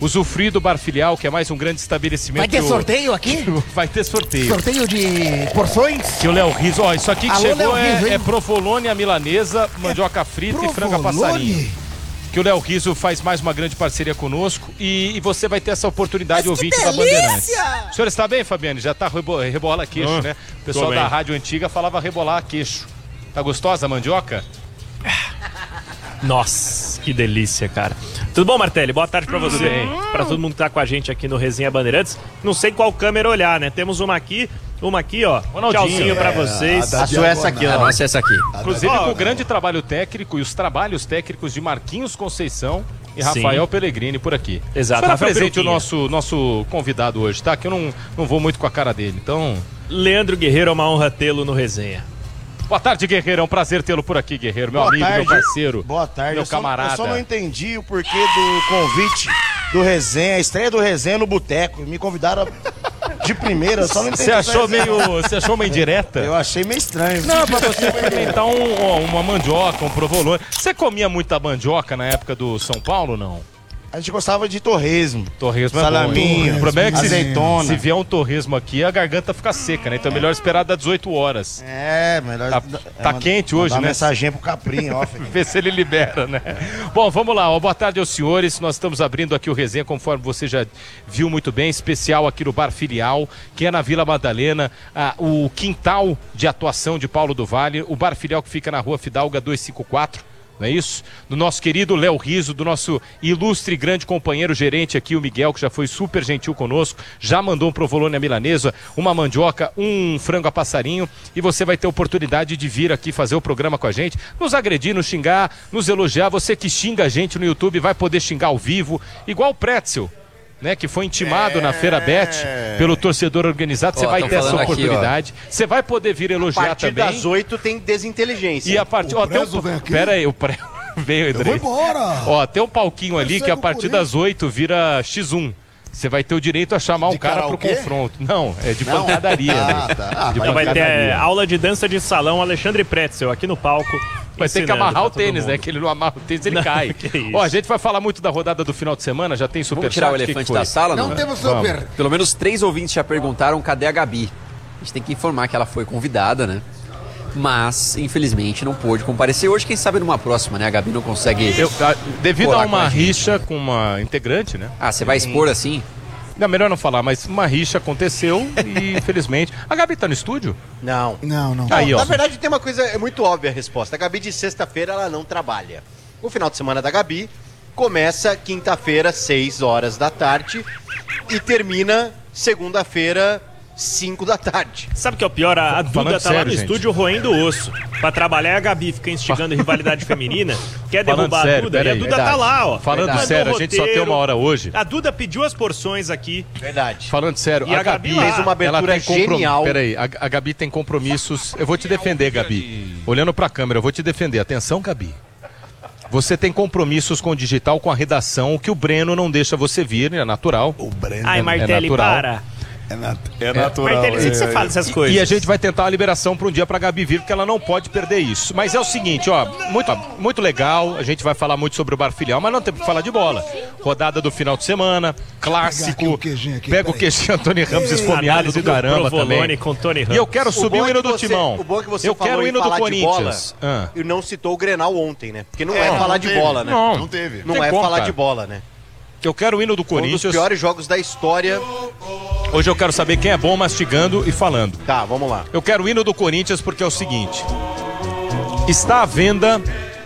Usufruir do Bar Filial, que é mais um grande estabelecimento. Vai ter sorteio aqui? Vai ter sorteio. Sorteio de porções? Que o Léo Riso, ó, isso aqui que Alô, chegou Léo Riso, é provolone milanesa, mandioca frita e franga passarinho. Que o Léo Riso faz mais uma grande parceria conosco e você vai ter essa oportunidade, ouvinte da Bandeirantes. O senhor está bem, Fabiane? Já tá rebola queixo, né? O pessoal da rádio antiga falava rebolar queixo. Tá gostosa a mandioca? Nossa, que delícia, cara. Tudo bom, Martelli? Boa tarde pra você. Pra todo mundo que tá com a gente aqui no Resenha Bandeirantes. Não sei qual câmera olhar, né? Temos uma aqui, ó. Tchauzinho pra vocês. A sua é essa aqui, ó. Nossa, essa aqui. Inclusive com o grande trabalho técnico e os trabalhos técnicos de Marquinhos Conceição e Rafael Pellegrini por aqui. Exato. Só presente o nosso convidado hoje, tá? Que eu não vou muito com a cara dele, então... Leandro Guerreiro, é uma honra tê-lo no Resenha. Boa tarde, Guerreiro. É um prazer tê-lo por aqui, Guerreiro. Meu amigo, meu parceiro. Boa tarde. Meu camarada. Eu só não entendi o porquê do convite do Resenha, a estreia do Resenha no Boteco. Me convidaram de primeira, eu só não entendi. Você achou meio indireta? Eu achei meio estranho. Não, pra você experimentar uma mandioca, um provolone. Você comia muita mandioca na época do São Paulo, não? A gente gostava de torresmo. Torresmo é salaminho, bom. O problema é que azeitona. se vier um torresmo aqui, a garganta fica seca, né? Então é melhor esperar das 18 horas. Melhor... Tá quente hoje, né? Mensagem pro Caprinho, ó. Ver se ele libera, né? Bom, vamos lá. Boa tarde aos senhores. Nós estamos abrindo aqui o Resenha, conforme você já viu muito bem, especial aqui no Bar Filial, que é na Vila Madalena, o quintal de atuação de Paulo do Vale, o Bar Filial que fica na Rua Fidalga 254. Não é isso? Do nosso querido Léo Riso, do nosso ilustre grande companheiro gerente aqui, o Miguel, que já foi super gentil conosco, já mandou um provolone à milanesa, uma mandioca, um frango a passarinho, e você vai ter oportunidade de vir aqui fazer o programa com a gente, nos agredir, nos xingar, nos elogiar. Você que xinga a gente no YouTube vai poder xingar ao vivo, igual o Pretzel, né, que foi intimado na Feira Bet pelo torcedor organizado. Você vai ter essa oportunidade. Você vai poder vir elogiar também. A partir das 8 tem desinteligência. E a partir... Pera aí, o veio, André. Eu vou embora. Ó, tem um palquinho ali que a partir das 8 vira X1. Você vai ter o direito a chamar um cara pro confronto. Não, é de pancadaria. Então vai ter aula de dança de salão, Alexandre Pretzel, aqui no palco. Vai ter que amarrar o tênis, né? Que ele não amarra o tênis, ele cai. Ó, a gente vai falar muito da rodada do final de semana, já tem superchat. Vamos tirar o elefante da sala, não? Não temos super. Pelo menos 3 ouvintes já perguntaram cadê a Gabi. A gente tem que informar que ela foi convidada, né? Mas, infelizmente, não pôde comparecer hoje. Quem sabe numa próxima, né? A Gabi não consegue... Devido a uma rixa com uma integrante, né? Ah, você vai expor assim? Não, melhor não falar, mas uma rixa aconteceu e, infelizmente... A Gabi tá no estúdio? Não. Aí, ó. Na verdade, tem uma coisa muito óbvia a resposta. A Gabi de sexta-feira, ela não trabalha. O final de semana da Gabi começa quinta-feira, 6 horas da tarde e termina segunda-feira, 5 da tarde. Sabe o que é o pior? A Duda tá lá no estúdio roendo o osso. Pra trabalhar, e a Gabi fica instigando rivalidade feminina, quer derrubar a Duda, e a Duda tá lá, ó. Falando sério, a gente só tem uma hora hoje. A Duda pediu as porções aqui. Verdade. Falando sério, E a Gabi fez uma abertura genial. Peraí, a Gabi tem compromissos. Eu vou te defender, Gabi. Olhando pra câmera, eu vou te defender. Atenção, Gabi. Você tem compromissos com o digital, com a redação, que o Breno não deixa você vir, é natural. O Breno. Ai, Martelli, para. É natural. Martelli, sei que você fala essas coisas. E a gente vai tentar a liberação para um dia para a Gabi vir, porque ela não pode perder isso. Mas é o seguinte, ó, muito legal, a gente vai falar muito sobre o Bar Filial, mas não tem que falar de bola. Rodada do final de semana, clássico. Pega o queijinho Antônio Ramos esfomeado do caramba também. Com Tony Ramos. E eu quero subir o hino do Timão. O bom é que você eu falou quero o hino do falar Corinthians. De bola, e não citou o Grenal ontem, né? Porque não é falar de bola, né? Não teve. Não é falar de bola, né? Eu quero o hino do Corinthians. Um dos piores jogos da história. Hoje eu quero saber quem é bom mastigando e falando. Tá, vamos lá. Eu quero o hino do Corinthians porque é o seguinte. Está à venda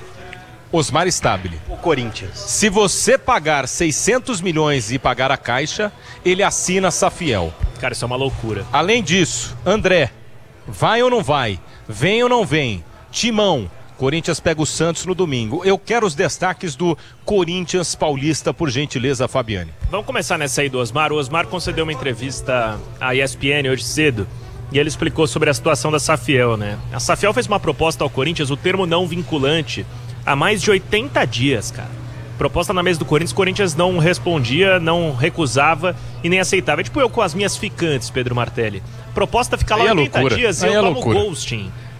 Osmar Stabile. O Corinthians. Se você pagar 600 milhões e pagar a Caixa, ele assina Safiel. Cara, isso é uma loucura. Além disso, André, vai ou não vai? Vem ou não vem? Timão. Corinthians pega o Santos no domingo. Eu quero os destaques do Corinthians Paulista, por gentileza, Fabiane. Vamos começar nessa aí do Osmar. O Osmar concedeu uma entrevista à ESPN hoje cedo e ele explicou sobre a situação da Safiel, né? A Safiel fez uma proposta ao Corinthians, o termo não vinculante, há mais de 80 dias, cara. Proposta na mesa do Corinthians, o Corinthians não respondia, não recusava e nem aceitava. É tipo eu com as minhas ficantes, Pedro Martelli. Proposta ficar lá 80 dias e eu tomo ghosting.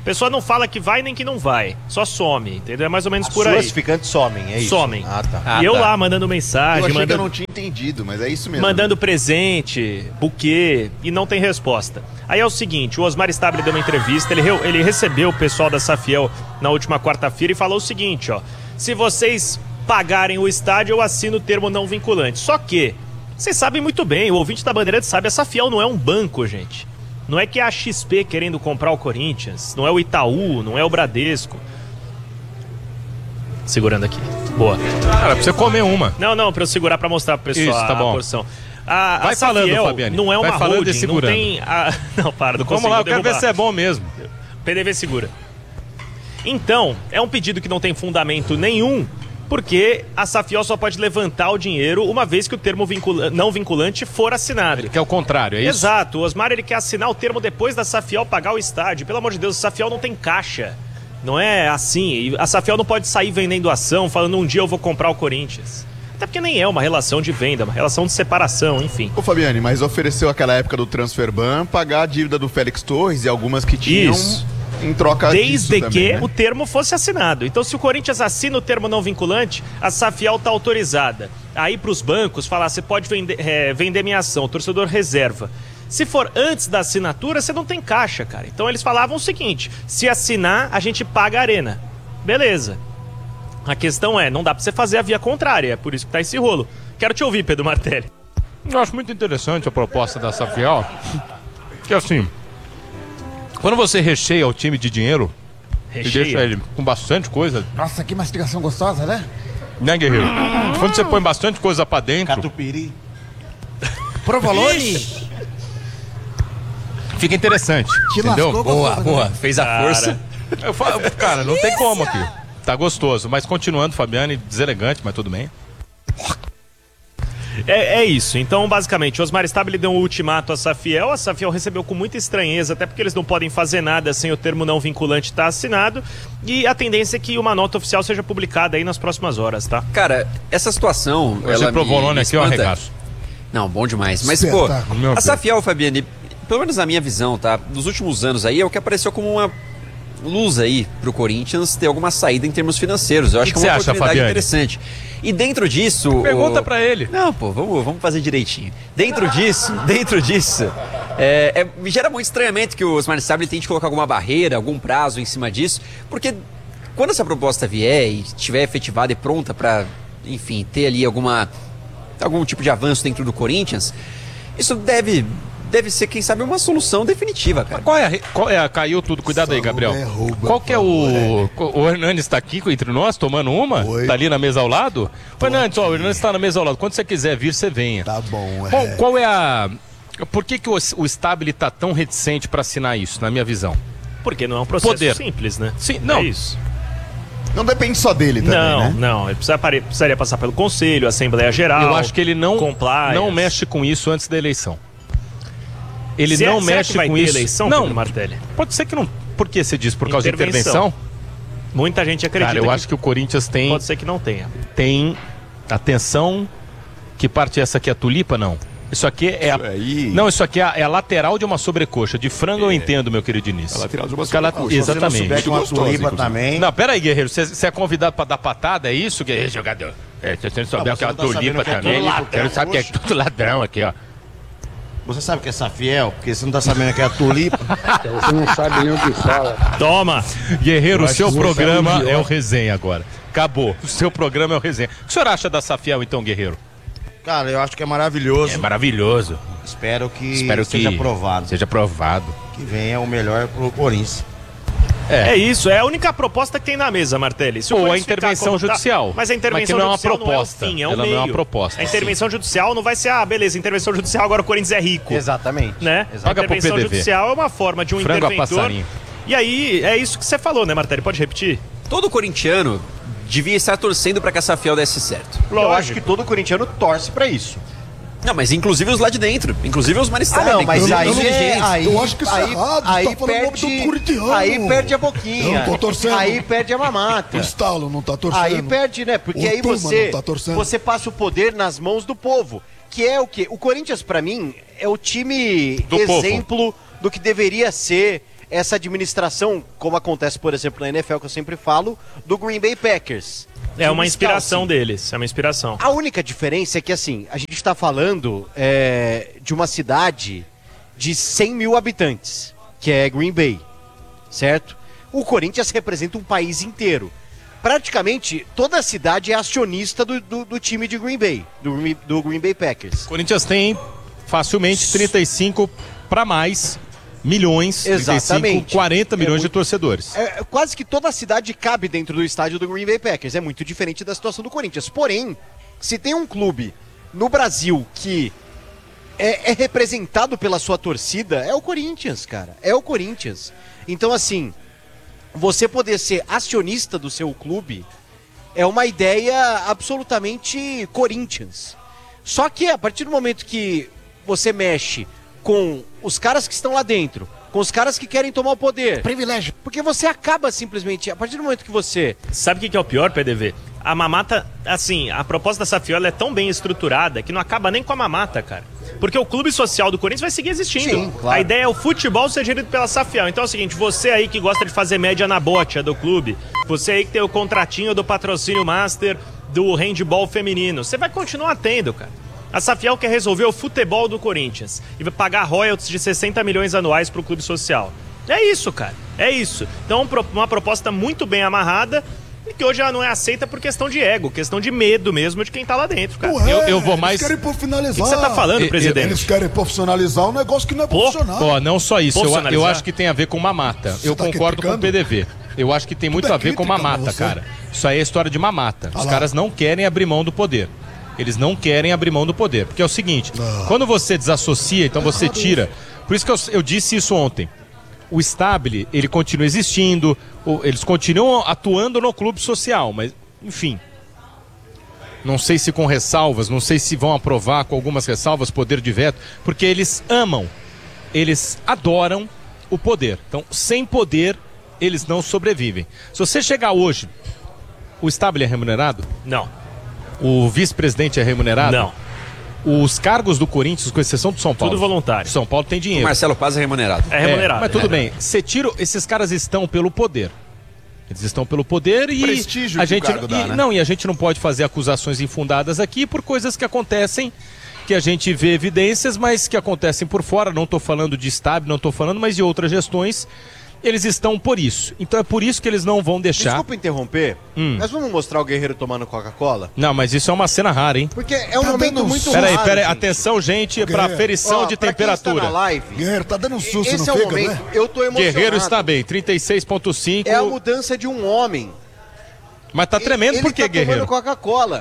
pessoa não fala que vai nem que não vai, só some, entendeu? É mais ou menos por Os aí. classificantes somem, é isso? Somem. Ah, tá. E eu tá. lá mandando mensagem, Eu achei que eu mandando, não tinha entendido, mas é isso mesmo. mandando presente, buquê, e não tem resposta. Aí é o seguinte, o Osmar Stabile deu uma entrevista, ele recebeu o pessoal da Safiel na última quarta-feira e falou o seguinte, ó: se vocês pagarem o estádio, eu assino o termo não vinculante. Só que, vocês sabem muito bem, o ouvinte da Bandeirantes sabe, a Safiel não é um banco, gente. Não é que é a XP querendo comprar o Corinthians, não é o Itaú, não é o Bradesco. Segurando aqui. Boa. Cara, pra você comer uma. Não, pra eu segurar pra mostrar pro pessoal Isso, tá bom. a porção. A Vai falando, Safiel Fabiane. não é uma Vai falando e holding, não segurando. tem... Não, para, não Vamos consigo lá, eu quero ver derrubar. se é bom mesmo. PDV segura. Então, é um pedido que não tem fundamento nenhum, porque a Safiel só pode levantar o dinheiro uma vez que o termo não vinculante for assinado. Que é o contrário, é isso? Exato, o Osmar ele quer assinar o termo depois da Safiel pagar o estádio. Pelo amor de Deus, a Safiel não tem caixa. Não é assim. E a Safiel não pode sair vendendo ação, falando um dia eu vou comprar o Corinthians. Até porque nem é uma relação de venda, é uma relação de separação, enfim. Ô Fabiane, mas ofereceu aquela época do Transferban pagar a dívida do Félix Torres e algumas que tinham Isso. em troca disso Desde também, que né? o termo fosse assinado. Então, se o Corinthians assina o termo não vinculante, a Safiel está autorizada a ir para os bancos, falar, você pode vender minha ação, o torcedor reserva. Se for antes da assinatura, você não tem caixa, cara. Então, eles falavam o seguinte, se assinar, a gente paga a arena. Beleza. A questão é, não dá para você fazer a via contrária, é por isso que tá esse rolo. Quero te ouvir, Pedro Martelli. Eu acho muito interessante a proposta da Safiel, que assim, quando você recheia o time de dinheiro, e Recheia. deixa ele com bastante coisa, Nossa, que mastigação gostosa, né? né, Guerreiro? Quando você põe bastante coisa pra dentro, Catupiry. Provolone. fica interessante, Te entendeu? lascou, Boa, gostoso, boa. né? Fez a força. Eu falo, cara, não tem como aqui. Tá gostoso, mas continuando, Fabiane, deselegante, mas tudo bem. É isso. Então, basicamente, o Osmar Stabile deu um ultimato à Safiel. A Safiel recebeu com muita estranheza, até porque eles não podem fazer nada sem o termo não vinculante estar assinado. E a tendência é que uma nota oficial seja publicada aí nas próximas horas, tá? Cara, essa situação. Esse ela provolone me aqui é um espanta. arregaço. Não, bom demais. Mas, pô, Espetáculo. a Safiel, Fabiane, pelo menos na minha visão, tá? Nos últimos anos aí, é o que apareceu como uma luz aí pro Corinthians ter alguma saída em termos financeiros. Eu acho que é que uma você acha, oportunidade Fabiane? interessante. E dentro disso... Pergunta pra ele. Não, pô, vamos fazer direitinho. Dentro disso, me gera muito estranhamento que o Osmar Stabile tente colocar alguma barreira, algum prazo em cima disso, porque quando essa proposta vier e estiver efetivada e pronta pra, enfim, ter ali algum tipo de avanço dentro do Corinthians, isso deve ser, quem sabe, uma solução definitiva, cara. Qual é a... Caiu tudo, cuidado aí, Gabriel. derruba, Qual que é o Hernandes tá aqui entre nós, tomando uma? Oi. Tá ali na mesa ao lado? Ô, Hernandes, ó, o Hernandes tá na mesa ao lado. Quando você quiser vir, você venha. Tá bom, Qual é a... Por que o Stabile tá tão reticente pra assinar isso, na minha visão? Porque não é um processo Poder. simples, né? Sim, não. É isso. Não depende só dele também, né? Não. Ele precisaria passar pelo Conselho, Assembleia Geral. Eu acho que ele não compliance. mexe com isso antes da eleição. Ele Será não que mexe vai com ter isso. eleição, Não, Pedro Martelli? pode ser que não. Por que você diz? Por causa de Intervenção. intervenção? Muita gente acredita. Cara, eu acho que o Corinthians pode ser que não tenha. tem atenção. Que parte é essa aqui? A tulipa? Não. Isso aqui é a... aí- Não, isso aqui é a lateral de uma sobrecoxa. De frango eu entendo, meu querido Diniz. A lateral de uma Porque ela- sobrecoxa. Se não souber Exatamente. que uma Gostosa, tulipa inclusive. também. Não, pera aí, Guerreiro. Você é convidado pra dar patada, é isso, Guerreiro? Jogador. Se você não souber Não, que é uma você não tá tulipa sabendo que é também, tudo ladrão, quero saber que é oxe. tudo ladrão aqui, ó. Você sabe que é Safiel? Porque você não tá sabendo que é a tulipa. Você não sabe nem o que fala. Toma! Guerreiro, o seu que você programa é um idiota. é o resenha agora. Acabou. O seu programa é o resenha. O que o senhor acha da Safiel, então, Guerreiro? Cara, eu acho que é maravilhoso. É maravilhoso. Espero que Espero seja que aprovado. Seja aprovado. Que venha o melhor pro Corinthians. É isso, é a única proposta que tem na mesa, Martelli. Se o Ou a Corinthians ficar intervenção como tá- judicial. Mas a intervenção Mas que não é uma judicial proposta. não é o fim, é o Ela não é meio. uma proposta, A intervenção judicial não vai ser, beleza, intervenção judicial, agora o Corinthians é rico. Exatamente. Né? A Paga pro intervenção PDV. judicial é uma forma de um Frango a interventor. passarinho. E aí, é isso que você falou, né, Martelli? Pode repetir? Todo corintiano devia estar torcendo pra que a Safiel desse certo. Eu acho que todo corintiano torce pra isso. Não, mas inclusive os lá de dentro. Inclusive os maristas. não, mas aí, dirigentes. Eu acho que isso é errado, aí tá falando o nome do corintiano. aí perde a boquinha. Eu tô torcendo. Aí perde a mamata. O Estalo não tá torcendo. Aí perde, né? Porque O aí Turma você, não tá torcendo. você passa o poder nas mãos do povo. Que é o quê? O Corinthians, pra mim, é o time Do exemplo do que deveria ser essa administração, como acontece, por exemplo, na NFL, que eu sempre falo, do Green Bay Packers. É uma inspiração deles, é uma inspiração. A única diferença é que, assim, a gente está falando de uma cidade de 100 mil habitantes, que é Green Bay, certo? O Corinthians representa um país inteiro. Praticamente toda a cidade é acionista do time de Green Bay, do Green Bay Packers. O Corinthians tem facilmente 35 para mais milhões, 35, 40 milhões de torcedores. Quase que toda a cidade cabe dentro do estádio do Green Bay Packers. É muito diferente da situação do Corinthians. Porém, se tem um clube no Brasil que é representado pela sua torcida, é o Corinthians, cara. É o Corinthians. Então, assim, você poder ser acionista do seu clube é uma ideia absolutamente Corinthians. Só que a partir do momento que você mexe com os caras que estão lá dentro, com os caras que querem tomar o poder... Privilégio. Porque você acaba simplesmente, a partir do momento que você... Sabe o que é o pior, PDV? A mamata, assim, a proposta da Safiola é tão bem estruturada que não acaba nem com a mamata, cara. Porque o clube social do Corinthians vai seguir existindo. Sim, claro. A ideia é o futebol ser gerido pela Safiel. Então é o seguinte, você aí que gosta de fazer média na bote do clube, você aí que tem o contratinho do patrocínio master do handball feminino, você vai continuar tendo, cara. A Safiel quer resolver o futebol do Corinthians e vai pagar royalties de 60 milhões anuais pro clube social. É isso, cara. É isso. Então uma proposta muito bem amarrada e que hoje já não é aceita por questão de ego, questão de medo mesmo de quem tá lá dentro, cara. Eu vou mais... Eles querem profissionalizar. O que você tá falando, presidente? Eles querem profissionalizar um negócio que não é profissional. Ó, não só isso, eu acho que tem a ver com mamata. Eu concordo com o PDV. Eu acho que tem muito a ver com mamata, cara. Isso aí é história de mamata. Os caras não querem abrir mão do poder. Eles não querem abrir mão do poder. Porque é o seguinte, quando você desassocia, então você tira... Por isso que eu disse isso ontem. O Stabile, ele continua existindo, eles continuam atuando no clube social, mas, enfim... Não sei se com ressalvas, não sei se vão aprovar com algumas ressalvas, poder de veto, porque eles amam, eles adoram o poder. Então, sem poder, eles não sobrevivem. Se você chegar hoje, o Stabile é remunerado? Não. O vice-presidente é remunerado? Não. Os cargos do Corinthians, com exceção do São Paulo. Tudo voluntário. São Paulo tem dinheiro. O Marcelo Paz é remunerado. É remunerado. Mas tudo bem. Você tira, esses caras estão pelo poder. Eles estão pelo poder e prestígio a que o gente cargo dá, né? não, e a gente não pode fazer acusações infundadas aqui por coisas que acontecem, que a gente vê evidências, mas que acontecem por fora. Não estou falando de Stabile, não estou falando, mas de outras gestões. Eles estão por isso. Então é por isso que eles não vão deixar. Desculpa interromper, nós vamos mostrar o Guerreiro tomando Coca-Cola? Não, mas isso é uma cena rara, hein? Porque é um momento muito Peraí, raro. gente. atenção, gente, para aferição de Pra quem está temperatura. na live, Guerreiro, tá dando um susto esse no é o fígado, momento, né? eu tô emocionado. Guerreiro está bem, 36,5. É a mudança de um homem. Mas tá tremendo Ele por quê, tá Guerreiro? tomando Coca-Cola.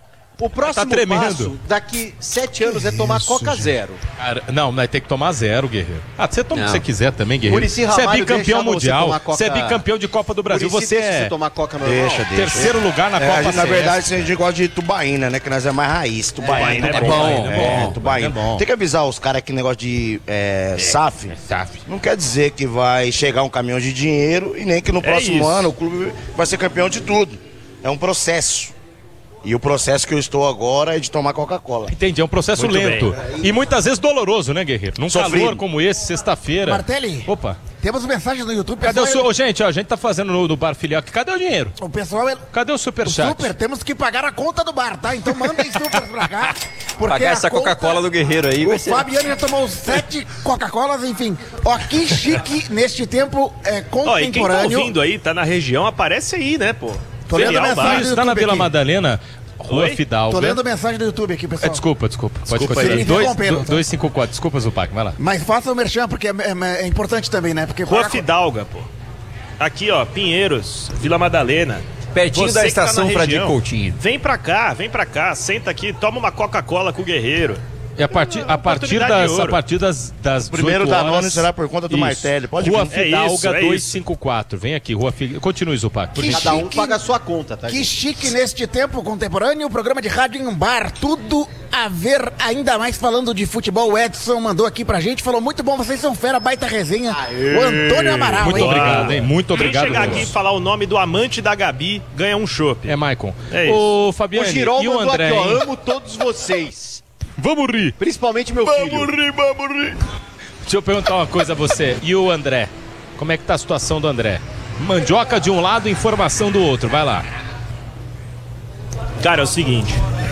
O próximo tremendo. passo, daqui 7 anos, é tomar Coca Zero. Cara, não, mas tem que tomar zero, Guerreiro. Ah, você toma o que você quiser também, Guerreiro. Muricy Você é Ramalho bicampeão deixava você mundial, tomar Coca- você é bicampeão de Copa do Brasil, Muricy você deixa é você tomar Coca normal? Deixa. terceiro lugar na É, Copa na CS. verdade, a gente gosta de tubaína, né? Que nós é mais raiz. Tubaína é é bom, bom. é bom, Tubaína. é bom. Tem que avisar os caras que negócio de SAF. SAF. Não quer dizer que vai chegar um caminhão de dinheiro e nem que no próximo isso. ano o clube vai ser campeão de tudo. É um processo. E o processo que eu estou agora é de tomar Coca-Cola. Entendi, é um processo Muito lento. E muitas vezes doloroso, né, Guerreiro? Num Sofrido. calor como esse, sexta-feira. Martelli. Opa. Temos mensagens no YouTube. Cadê o pessoal. seu... Ô, gente, ó, a gente tá fazendo no bar filial aqui. Cadê o dinheiro? O pessoal... Cadê o O superchat? super, temos que pagar a conta do bar, tá? Então mandem super pra cá. Porque Pagar a essa conta- Coca-Cola do Guerreiro aí vai O ser... Fabiano já tomou 7 Coca-Colas, enfim. Ó, que chique neste tempo Ó, e quem tá contemporâneo. ouvindo aí, tá na região, aparece aí, né, pô? Tô lendo Filial a mensagem Bar. do Isso, tá na YouTube Vila aqui. Madalena, Rua Oi? Fidalga. Tô lendo mensagem do YouTube aqui, pessoal. Desculpa. Pode Desculpa continuar. aí. Me interrompendo, tá? 254. Desculpa, Zupac, vai lá. Mas faça o merchan, porque é importante também, né? Porque Rua pagar- Fidalga, pô. Aqui, ó, Pinheiros, Vila Madalena. Pertinho Você da que tá estação na Fradique região, Coutinho. vem pra cá, senta aqui, toma uma Coca-Cola com o Guerreiro. E a partir oportunidade de ouro. das Primeiro 18 Danone horas... será por conta do Isso. Martelli. Pode Rua vir. Fidalga isso, é 254. Vem aqui, Rua Fidalga. Continue, Zupac. por Que gentileza. Cada um chique. paga a sua conta, tá? Que gente? chique neste tempo contemporâneo, o programa de rádio em um bar, tudo a ver, ainda mais falando de futebol. O Edson mandou aqui pra gente, falou, muito bom, vocês são fera, baita resenha. O Antônio Amaral, Muito hein? obrigado, hein? Muito obrigado. Quem chegar aqui e Deus. falar o nome do amante da Gabi, ganha um chopp. É, Maicon. É isso. Ô, O Fabiane, Girol e o mandou André, aqui, ó, hein? amo todos vocês. Vamos rir. Principalmente meu filho. Vamos rir. Deixa eu perguntar uma coisa a você. E o André? Como é que tá a situação do André? Mandioca de um lado, informação do outro. Vai lá. Cara, é o seguinte.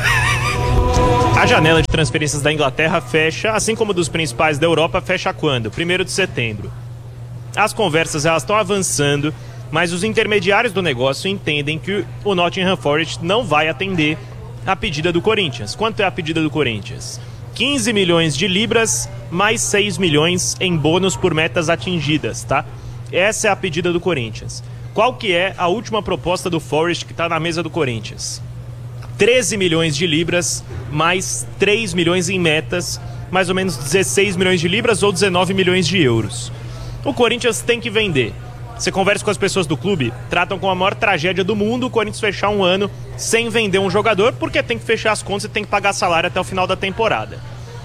A janela de transferências da Inglaterra fecha, assim como dos principais da Europa, fecha quando? 1º de setembro. As conversas elas estão avançando, mas os intermediários do negócio entendem que o Nottingham Forest não vai atender a pedida do Corinthians. Quanto é a pedida do Corinthians? 15 milhões de libras, mais 6 milhões em bônus por metas atingidas, tá? Essa é a pedida do Corinthians. Qual que é a última proposta do Forest que está na mesa do Corinthians? 13 milhões de libras, mais 3 milhões em metas, mais ou menos 16 milhões de libras ou 19 milhões de euros. O Corinthians tem que vender. Você conversa com as pessoas do clube, tratam com a maior tragédia do mundo o Corinthians fechar um ano sem vender um jogador, porque tem que fechar as contas e tem que pagar salário até o final da temporada.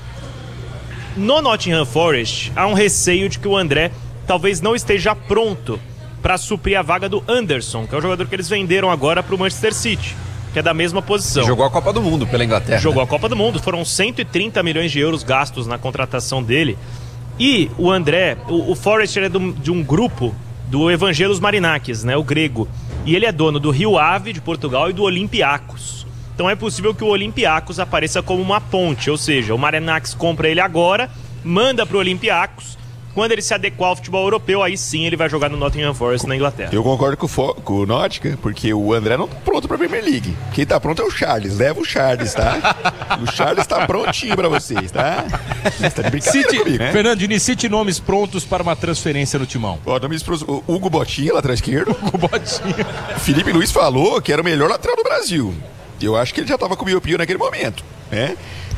No Nottingham Forest, há um receio de que o André talvez não esteja pronto para suprir a vaga do Anderson, que é o jogador que eles venderam agora para o Manchester City, que é da mesma posição. Jogou a Copa do Mundo pela Inglaterra. Jogou a Copa do Mundo, foram 130 milhões de euros gastos na contratação dele. E o André, o Forest é de um grupo do Evangelos Marinakis, né, o grego. E ele é dono do Rio Ave, de Portugal, e do Olympiacos. Então é possível que o Olympiacos apareça como uma ponte, ou seja, o Marinakis compra ele agora, manda para o Olympiacos. Quando ele se adequar ao futebol europeu, aí sim ele vai jogar no Nottingham Forest na Inglaterra. Eu concordo com o Nottingham, porque o André não tá pronto pra Premier League. Quem tá pronto é o Charles. Leva o Charles, tá? O Charles tá prontinho pra vocês, tá? Você tá de brincadeira comigo, né? Fernando Diniz, cite nomes prontos para uma transferência no Timão. Ó, nomes prontos. O Hugo Botinha, lateral esquerdo. Hugo Botinha. Felipe Luiz falou que era o melhor lateral do Brasil. Eu acho que ele já tava com miopia naquele momento, né?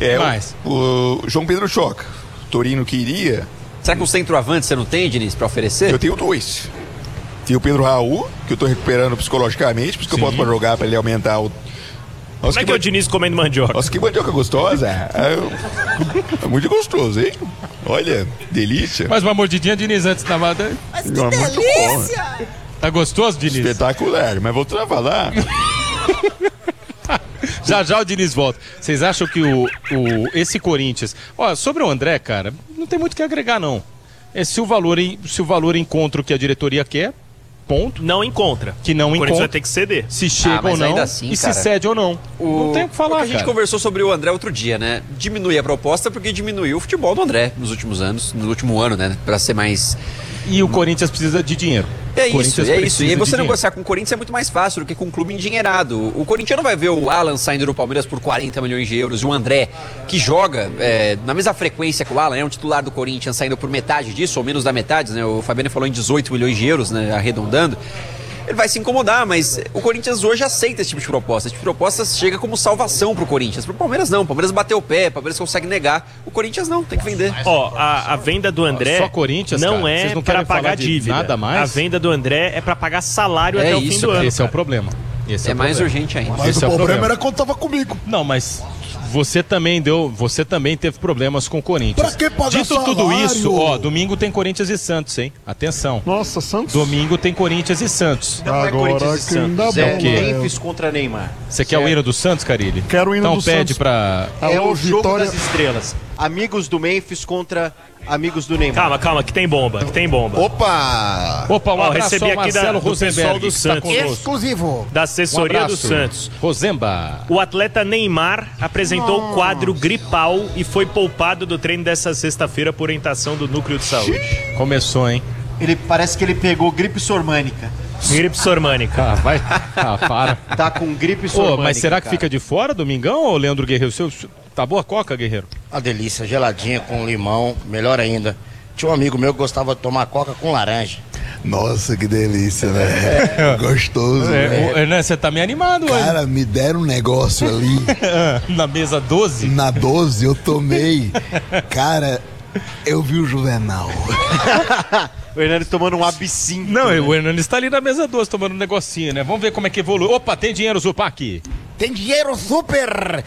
O João Pedro Choca. Torino que iria... Será que o centroavante você não tem, Diniz, pra oferecer? Eu tenho 2. Tem o Pedro Raul, que eu tô recuperando psicologicamente, por isso que eu boto pra jogar pra ele aumentar o... Como é que é o Diniz comendo mandioca? Nossa, que mandioca gostosa. É muito gostoso, hein? Olha, delícia. Mais uma mordidinha, Diniz, antes da mata. Mas que delícia! Tá gostoso, Diniz? Espetacular, mas voltando a falar... Já o Diniz volta. Vocês acham que esse Corinthians... Ó, sobre o André, cara, não tem muito o que agregar, não. Se o valor encontra o que a diretoria quer, ponto. Não encontra. Que não o encontra. Corinthians vai ter que ceder. Se chega ou não, assim, e cara, se cede ou não. Não tem o que falar, a gente conversou sobre o André outro dia, né? Diminuir a proposta porque diminuiu o futebol do André nos últimos anos, no último ano, né? Pra ser mais... E o Corinthians precisa de dinheiro. É isso. E você negociar com o Corinthians é muito mais fácil do que com um clube endinheirado. O Corinthians não vai ver o Alan saindo do Palmeiras por 40 milhões de euros e o André, que joga na mesma frequência que o Alan, é um titular do Corinthians, saindo por metade disso, ou menos da metade, né? O Fabiano falou em 18 milhões de euros, né? Arredondando. Ele vai se incomodar, mas o Corinthians hoje aceita esse tipo de proposta. Esse tipo de proposta chega como salvação pro Corinthians. Pro Palmeiras não, o Palmeiras bateu o pé, o Palmeiras consegue negar. O Corinthians não, tem que vender. Ó, a venda do André só Corinthians, não cara, é para pagar dívida. Nada mais? A venda do André é para pagar salário até o fim do ano. Esse é o problema. É mais urgente ainda. Mas o problema era quando tava comigo. Não, mas você também teve problemas com o Corinthians. Pra que pagar Dito salário? tudo isso, ó, domingo tem Corinthians e Santos, hein? Atenção. Nossa, Santos. Domingo tem Corinthians e Santos. Não é Corinthians e Santos, é Memphis contra Neymar. Você quer o hino do Santos, Carilli? Quero o hino então do pede Santos. pra... É Alô, o jogo Vitória. das estrelas. Amigos do Memphis contra amigos do Neymar. Calma, que tem bomba, Opa! Opa, um Ó, abraço recebi ao aqui Marcelo do pessoal Rosenberg, do que está Santos. conosco. Exclusivo. Da assessoria do Santos. Rosemba. O atleta Neymar apresentou o quadro gripal e foi poupado do treino dessa sexta-feira por orientação do Núcleo de Saúde. Começou, hein? Parece que ele pegou gripe sormânica. Gripe sormânica. Vai. Para. Tá com gripe sormânica. Mas será que cara. fica de fora, Domingão, ou Leandro Guerreiro? Tá boa a coca, Guerreiro? Uma delícia, geladinha com limão, melhor ainda. Tinha um amigo meu que gostava de tomar coca com laranja. Nossa, que delícia, velho. Gostoso, velho. Hernan, você tá meio animado hoje. Cara, me deram um negócio ali. Na mesa 12? Na 12 eu tomei. Cara, eu vi o Juvenal. O Hernani tomando um absinto. Não, né? o Hernani está ali na mesa 12 tomando um negocinho, né? Vamos ver como é que evolui. Opa, tem dinheiro, Zupac. Tem dinheiro super.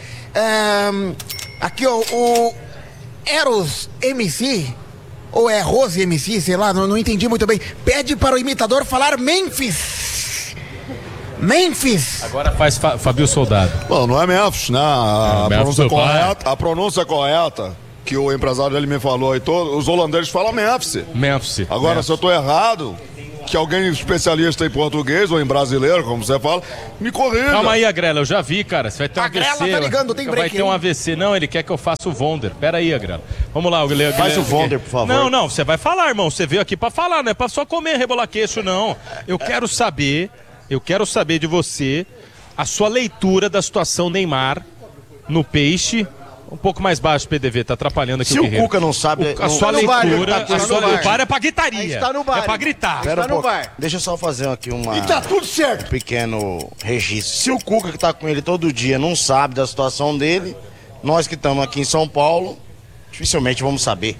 Aqui, ó, o Eros MC, ou é Rose MC, sei lá, não entendi muito bem. Pede para o imitador falar Memphis. Memphis. Agora faz Fabio Soldado. Bom, não é Memphis, né? A pronúncia correta. que o empresário dele me falou aí, os holandeses falam Memphis. Memphis. Agora, se eu tô errado, que alguém especialista em português ou em brasileiro, como você fala, me corrija. Calma aí, Agrela, eu já vi, cara. Você vai ter um AVC. Agrela tá ligando, tem break Vai ter um AVC. Não, ele quer que eu faça o Vonder. Pera aí, Agrela. Vamos lá, Guilherme. Faz o Vonder, por favor. Não, você vai falar, irmão. Você veio aqui pra falar, não é pra só comer, rebolar queixo, não. Eu quero saber de você a sua leitura da situação Neymar no Peixe. Um pouco mais baixo, PDV, tá atrapalhando aqui Se o o Guerreiro. Cuca não sabe... A sua leitura... O bar é pra gritaria. Está no bar. É pra gritar. Pera um pouco. Deixa eu só fazer aqui E tá tudo certo. um pequeno registro. Se o Cuca que tá com ele todo dia não sabe da situação dele, nós que estamos aqui em São Paulo, dificilmente vamos saber.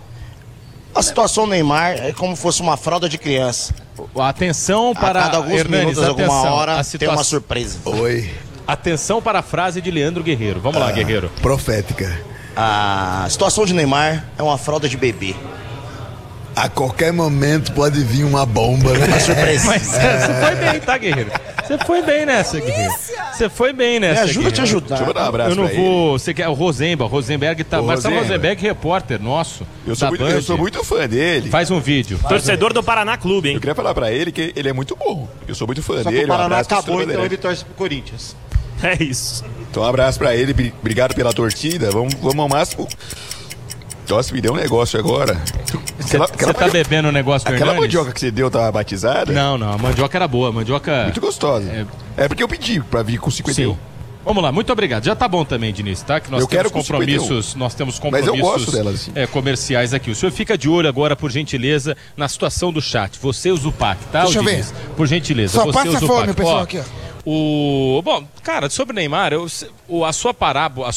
A situação do Neymar é como se fosse uma fralda de criança. Atenção para... A cada alguns Hernanes, minutos, alguma atenção. hora, A tem situação- uma surpresa. Oi. Atenção para a frase de Leandro Guerreiro. Vamos lá, Guerreiro. Profética. A situação de Neymar é uma fralda de bebê. A qualquer momento pode vir uma bomba, né? Uma surpresa. Mas você foi bem, tá, Guerreiro? Você foi bem nessa, Guerreiro. Você foi bem nessa, Me ajuda a te Guerreiro. ajudar. Deixa eu dar um abraço Eu não pra vou... Você quer o Rosenberg tá... Marcelo Rosenberg. Rosenberg, repórter nosso. Eu sou, da eu Band. sou muito fã dele. Faz um vídeo. Torcedor do Paraná Clube, hein? Eu queria falar pra ele que ele é muito bom. Eu sou muito fã Só que dele. o Paraná abraço pro acabou, então Bandeirante. ele torce pro Corinthians. É isso. Então, um abraço pra ele. Obrigado pela torcida. Vamos ao máximo. Nossa, me deu um negócio agora. Você tá bebendo o negócio do Aquela Hernanes? mandioca que você deu tava batizada? Não, a mandioca era boa. A mandioca... Muito gostosa. É porque eu pedi pra vir com 51. Sim. Vamos lá, muito obrigado. Já tá bom também, Diniz, tá? Que nós Eu temos quero com compromissos, nós temos Mas compromissos eu gosto delas, assim. comerciais aqui. O senhor fica de olho agora, por gentileza, na situação do chat. Você e o Zupac, tá, Deixa eu ô, Diniz? ver. Por gentileza, Só você e passa o Zupac. fome, o pessoal aqui, ó. Bom, cara, sobre o Neymar, a sua parábola,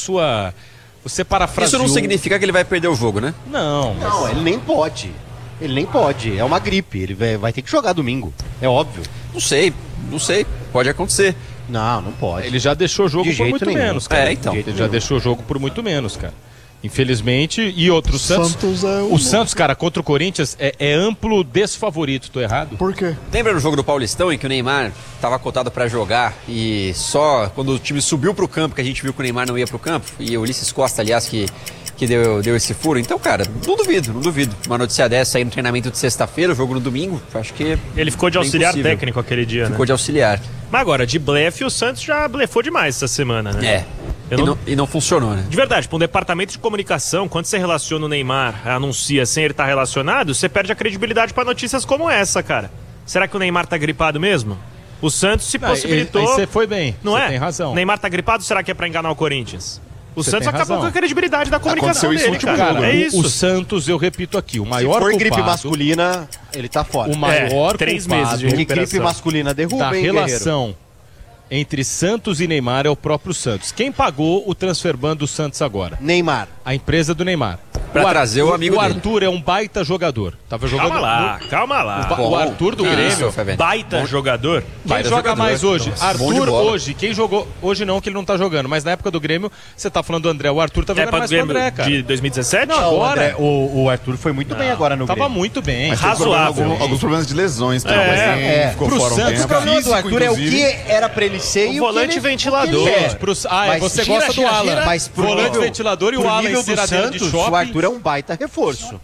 você parafraseou... Isso não significa que ele vai perder o jogo, né? Não, mas... Não, ele nem pode. Ele nem pode. É uma gripe. Ele vai ter que jogar domingo. É óbvio. Não sei. Pode acontecer. Não pode. Ele já deixou o jogo De por jeito muito nenhum. menos, cara. É, então. Ele já deixou o jogo por muito menos, cara. Infelizmente, e outro, o Santos o Santos, cara, contra o Corinthians é amplo desfavorito, tô errado? Por quê? Lembra no jogo do Paulistão em que o Neymar estava cotado para jogar e só quando o time subiu pro campo que a gente viu que o Neymar não ia pro campo? E o Ulisses Costa, aliás, que deu esse furo. Então, cara, não duvido. Uma notícia dessa aí no treinamento de sexta-feira, o jogo no domingo, acho que... Ele ficou de bem auxiliar possível. técnico aquele dia, Ficou né? de auxiliar. Mas agora, de blefe, o Santos já blefou demais essa semana, né? É. E não funcionou, né? De verdade, para um departamento de comunicação, quando você relaciona o Neymar, anuncia sem ele estar relacionado, você perde a credibilidade para notícias como essa, cara. Será que o Neymar tá gripado mesmo? O Santos se possibilitou... Aí você foi bem, Não você é? tem razão. Neymar tá gripado, será que é para enganar o Corinthians? O Você Santos tem acabou razão. com a credibilidade da comunicação Aconteceu isso no dele, último cara. jogo, É né? isso. O Santos, eu repito aqui, o Se maior for culpado... gripe masculina, ele tá fora. O maior 3 culpado meses de Que recuperação. gripe masculina derruba, da hein, Guerreiro? relação entre Santos e Neymar é o próprio Santos. Quem pagou o transfer ban do Santos agora? Neymar. A empresa do Neymar. Pra trazer o amigo O dele. Arthur é um baita jogador. Tava jogando Calma lá. O Arthur do Que Grêmio. isso, Febem. Baita jogador. Quem Baita joga jogador. mais hoje? Nossa, bom de Arthur bola. hoje. Quem jogou hoje não, que ele não tá jogando, mas na época do Grêmio, você tá falando do André. O Arthur tá É jogando para mais o que o Grêmio André, cara. de 2017? Não, agora. O Arthur foi muito bem agora no Tava Grêmio. muito bem. Razoável. Alguns problemas de lesões também. Pro Ficou fora um Santos, tempo. O problema do Físico, Arthur é o inclusive. que era pra ele ser e O o que volante ele- ventilador. o que ele é. Mas você gira, gosta do gira, Alan. gira. Mas pro volante nível- ventilador e o pro Alan nível em do ceradeira de Santos, shopping. o Arthur é um baita reforço.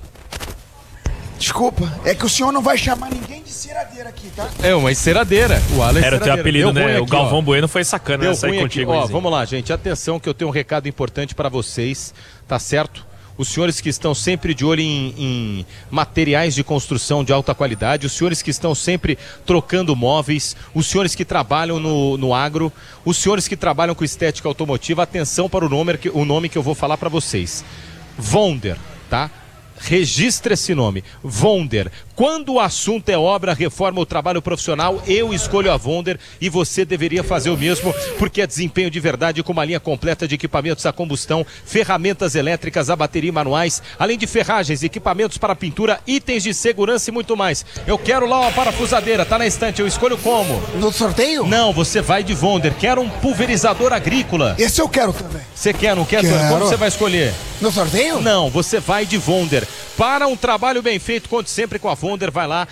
Desculpa, é que o senhor não vai chamar ninguém de ceradeira aqui, tá? É uma enceradeira. O Alan é Era o teu ceradeira. apelido, Deu ruim né? O aqui, Galvão ó. Bueno foi sacana Deu nessa aí ruim contigo. aqui. Ó, Luizinho. vamos lá, gente. Atenção que eu tenho um recado importante para vocês, tá certo? Os senhores que estão sempre de olho em materiais de construção de alta qualidade, os senhores que estão sempre trocando móveis, os senhores que trabalham no agro, os senhores que trabalham com estética automotiva, atenção para o nome que eu vou falar para vocês. Vonder, tá? Registre esse nome, Vonder. Quando o assunto é obra, reforma ou trabalho profissional, eu escolho a Vonder e você deveria fazer o mesmo, porque é desempenho de verdade com uma linha completa de equipamentos a combustão, ferramentas elétricas a bateria e manuais, além de ferragens, equipamentos para pintura, itens de segurança e muito mais. Eu quero lá uma parafusadeira, tá na estante, eu escolho como? No sorteio? Não, você vai de Vonder. Quero um pulverizador agrícola. Esse eu quero também. Você quer, não quer? Quero. Como você vai escolher? No sorteio? Não, você vai de Vonder. Para um trabalho bem feito, conte sempre com a Vonder. Vai lá,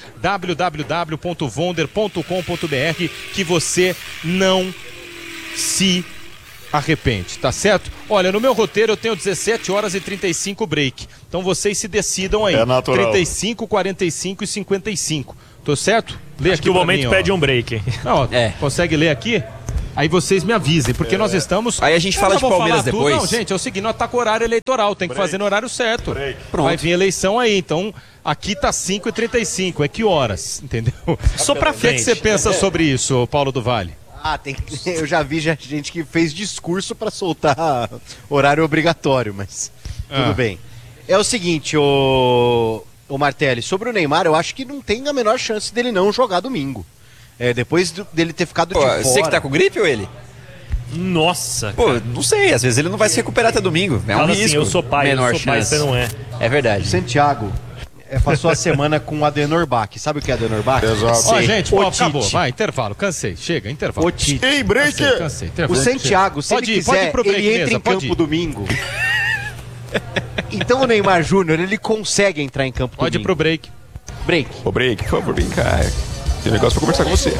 www.vonder.com.br, que você não se arrepende, tá certo? Olha, no meu roteiro eu tenho 17 horas e 35 break. Então vocês se decidam aí. É natural. 35, 45 e 55. Tô certo? Lê Acho aqui que o pra momento mim, ó. pede um break, hein? Não, consegue ler aqui? Aí vocês me avisem, porque nós estamos... Aí a gente fala Eu de não vou Palmeiras falar tudo, depois. Não, gente, é o seguinte, nós tá com horário eleitoral, tem que fazer no horário certo. Pronto. Vai vir eleição aí, então aqui tá 5h35, é que horas, entendeu? Só pra O que frente. você pensa sobre isso, Paulo do Vale? Eu já vi gente que fez discurso pra soltar horário obrigatório, mas tudo bem. É o seguinte, o Martelli, sobre o Neymar, eu acho que não tem a menor chance dele não jogar domingo. Depois dele ter ficado de fora. Você que tá com gripe ou ele? Nossa. Pô, não sei, às vezes ele não vai se recuperar até domingo. É um Fala assim, risco. eu sou pai, menor eu sou pai, chance. você não é. É verdade. Santiago passou a semana com Adenor Bach. Sabe o que é Adenor Bach? Exato. Ó, gente, pô, Otite. acabou, vai, intervalo, cansei, chega, intervalo. Otite. Ei, break! Cansei, intervalo. O Santiago, se Pode ele ir, pode ir quiser, pro break ele entra mesmo, em pode campo ir. domingo. Então o Neymar Júnior, ele consegue entrar em campo Pode ir domingo. pro break. Break. Ô, break, por favor, vem cá. Tem negócio pra conversar com você.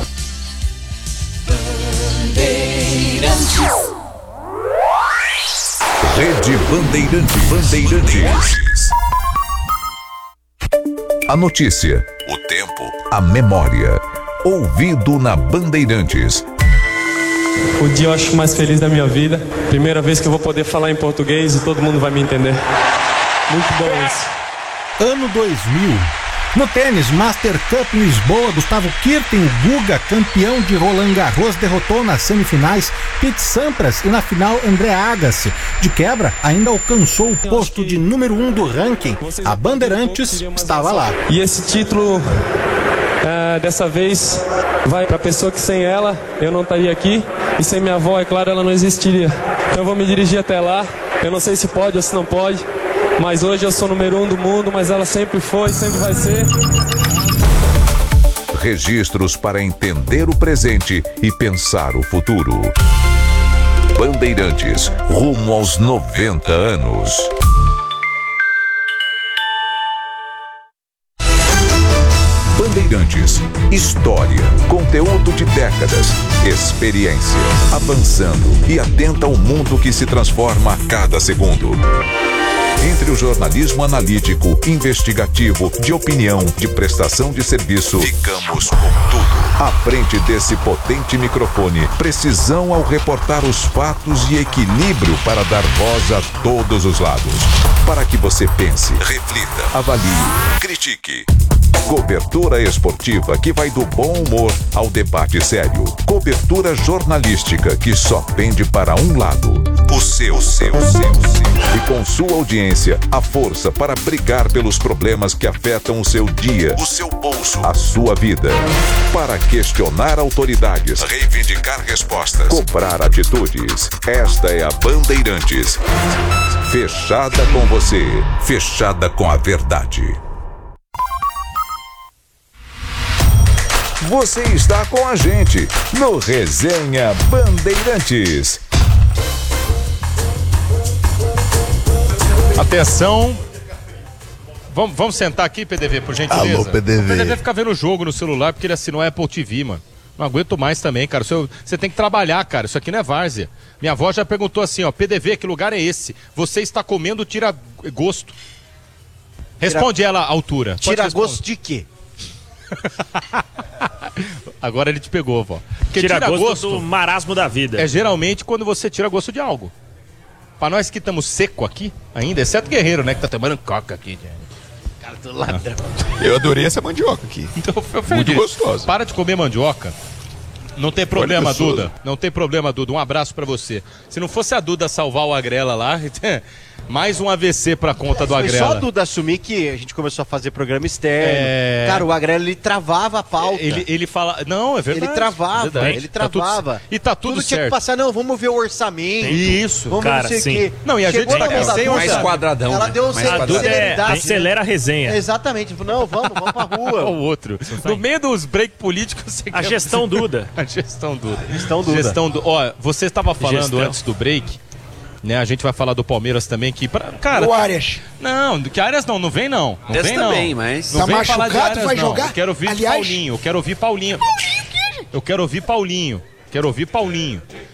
Rede Bandeirantes. A notícia, o tempo, a memória. Ouvido na Bandeirantes. O dia eu acho mais feliz da minha vida. Primeira vez que eu vou poder falar em português e todo mundo vai me entender. Muito bom isso. Ano 2000. No tênis, Master Cup em Lisboa, Gustavo Kirten, o Guga, campeão de Roland Garros, derrotou nas semifinais Pete Sampras e na final André Agassi. De quebra, ainda alcançou o posto de número 1 do ranking. A Bandeirantes estava lá. E esse título, dessa vez, vai para a pessoa que sem ela eu não estaria aqui. E sem minha avó, é claro, ela não existiria. Então eu vou me dirigir até lá. Eu não sei se pode ou se não pode. Mas hoje eu sou número 1 do mundo, mas ela sempre foi, sempre vai ser. Registros para entender o presente e pensar o futuro. Bandeirantes, rumo aos 90 anos. Bandeirantes, história, conteúdo de décadas, experiência, avançando e atenta ao mundo que se transforma a cada segundo. Entre o jornalismo analítico, investigativo, de opinião, de prestação de serviço, ficamos com tudo. À frente desse potente microfone, precisão ao reportar os fatos e equilíbrio para dar voz a todos os lados. Para que você pense, reflita, avalie, critique. Cobertura esportiva que vai do bom humor ao debate sério. Cobertura jornalística que só pende para um lado. O seu. E com sua audiência, a força para brigar pelos problemas que afetam o seu dia, o seu bolso, a sua vida. Para questionar autoridades, reivindicar respostas, cobrar atitudes. Esta é a Bandeirantes. Fechada com você, fechada com a verdade. Você está com a gente no Resenha Bandeirantes. Atenção. Vamos sentar aqui, PDV, por gentileza. Alô, PDV. O PDV fica vendo o jogo no celular porque ele assinou a Apple TV, mano. Não aguento mais também, cara. Você tem que trabalhar, cara. Isso aqui não é várzea. Minha avó já perguntou assim, ó, PDV, que lugar é esse? Você está comendo tira gosto. Responde ela à altura. Tira gosto de quê? Agora ele te pegou, vó. Porque Tira gosto do marasmo da vida. É geralmente quando você tira gosto de algo. Pra nós que estamos seco aqui, ainda, exceto Guerreiro, né, que tá tomando coca aqui. Cara do ladrão. Eu adorei essa mandioca aqui. Então, muito gostosa. Para de comer mandioca. Não tem problema, Olha, gostoso. Duda. Não tem problema, Duda. Um abraço pra você. Se não fosse a Duda salvar o Agrela lá, mais um AVC pra conta do Foi Agrela. só a Duda assumir que a gente começou a fazer programa externo. Cara, o Agrela, ele travava a pauta. Ele fala... Não, é verdade. Ele travava, verdade. ele travava. E tá tudo certo. Tinha que passar, não, vamos ver o orçamento. Isso. Vamos cara, ver não sei o quê. Não, e a Chegou gente na mão da sem Duda, mais quadradão, ela né? deu Mais A Duda celeridade. acelera a resenha. Exatamente. Não, vamos pra rua. O outro. No meio dos break políticos... Você A gestão Duda. A gestão Duda. Gestão Duda. Ó, você estava falando Gestão. antes do break, né? A gente vai falar do Palmeiras também, que... Cara... O Arias. Não, que Arias não vem não. Não Esse vem não. também, mas... Não Tá vem falar de machucado, Arias, vai não. jogar? Eu quero ouvir Aliás- Paulinho, eu quero ouvir Paulinho. Eu quero ouvir Paulinho. Quero ouvir Paulinho.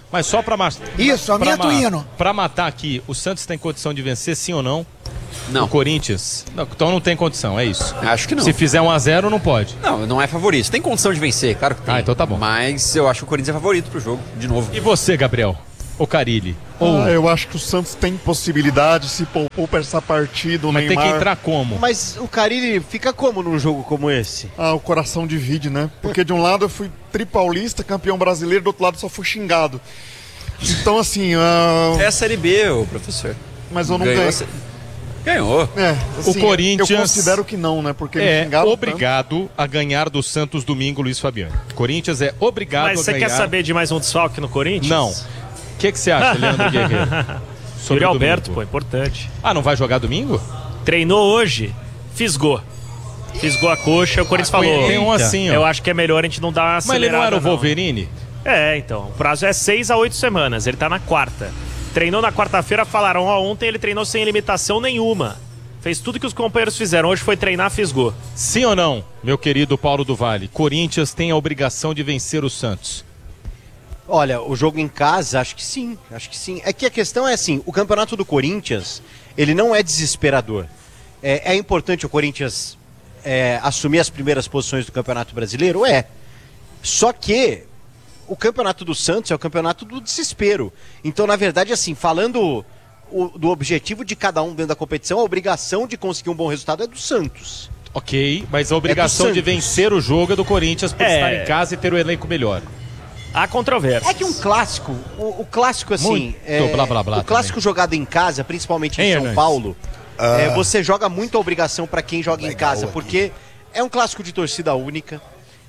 Mas só pra Isso, aumenta o hino. Pra matar aqui, o Santos tem condição de vencer, sim ou não? Não. O Corinthians? Não, então não tem condição, é isso? Acho que não. Se fizer 1-0, não pode. Não, não é favorito. Tem condição de vencer, claro que tem. Ah, então tá bom. Mas eu acho que o Corinthians é favorito pro jogo, de novo. E você, Gabriel? O Carille? Eu acho que o Santos tem possibilidade, se poupou pra essa partida, o Mas Neymar... tem que entrar como? Mas o Carille fica como num jogo como esse? O coração divide, né? Porque de um lado eu fui tripaulista, campeão brasileiro, do outro lado só fui xingado. Então, assim... É a Série B, ô professor. Mas eu não ganhei. Ganhou. Assim, o Corinthians... Eu considero que não, né? Porque é xingaram obrigado a ganhar do Santos domingo, Luiz Fabiano. Corinthians é obrigado a ganhar... Mas você quer saber de mais um desfalque no Corinthians? Não. O que você acha, Leandro Guerreiro? Yuri Alberto, pô, importante. Ah, não vai jogar domingo? Treinou hoje, fisgou a coxa, o Corinthians falou. Tem um assim, ó. Eu acho que é melhor a gente não dar uma acelerada. Mas ele não era o Wolverine? Então, o prazo é 6 a 8 semanas, ele tá na quarta. Treinou na quarta-feira, falaram, ontem ele treinou sem limitação nenhuma. Fez tudo que os companheiros fizeram, hoje foi treinar, fisgou. Sim ou não, meu querido Paulo do Vale? Corinthians tem a obrigação de vencer o Santos. Olha, o jogo em casa, acho que sim. É que a questão é assim, o campeonato do Corinthians, ele não é desesperador. É importante o Corinthians assumir as primeiras posições do Campeonato Brasileiro? Só que o campeonato do Santos é o campeonato do desespero. Então, na verdade, assim, falando do objetivo de cada um dentro da competição, a obrigação de conseguir um bom resultado é do Santos. Ok, mas a obrigação de vencer o jogo é do Corinthians por estar em casa e ter o elenco melhor. Há controvérsia. É que um clássico, o clássico assim, blá, blá, blá, o clássico jogado em casa, principalmente em São Paulo, você joga muita obrigação para quem joga em casa, porque é um clássico de torcida única,